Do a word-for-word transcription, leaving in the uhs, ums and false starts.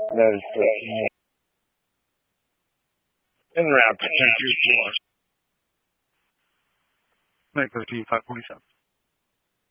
That is correct. En route to two two four. Mike thirteen five forty seven.